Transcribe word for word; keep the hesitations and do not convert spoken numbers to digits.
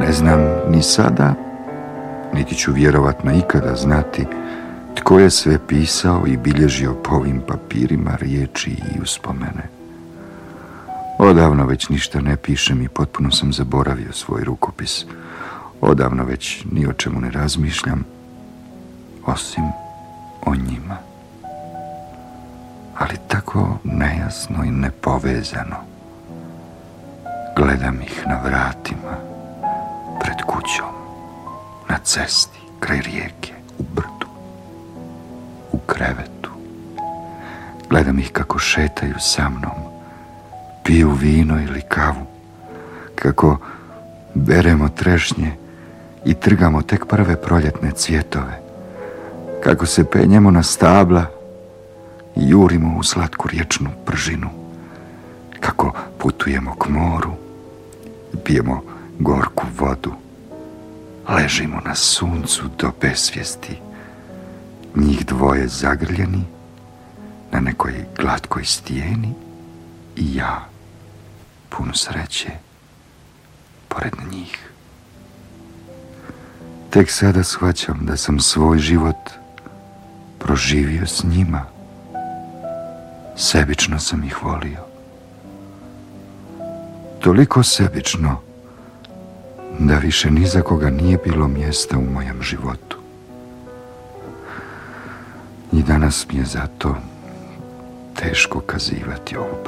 Ne znam ni sada, niti ću vjerovatno ikada znati tko je sve pisao i bilježio po ovim papirima riječi i uspomene. Odavno već ništa ne pišem i potpuno sam zaboravio svoj rukopis. Odavno već ni o čemu ne razmišljam, osim o njima. Ali tako nejasno i nepovezano. Gledam ih na vratima, pred kućom, na cesti, kraj rijeke, u brdu, u krevetu. Gledam ih kako šetaju sa mnom, piju vino ili kavu, kako beremo trešnje i trgamo tek prve proljetne cvjetove, kako se penjemo na stabla i jurimo u slatku riječnu pržinu, kako putujemo k moru, pijemo gorku vodu, ležimo na suncu do besvijesti, njih dvoje zagrljeni na nekoj glatkoj stijeni i ja, pun sreće, pored njih. Tek sada shvaćam da sam svoj život proživio s njima. Sebično sam ih volio. Toliko sebično da više ni za koga nije bilo mjesta u mojem životu. I danas mi je zato teško kazivati ovu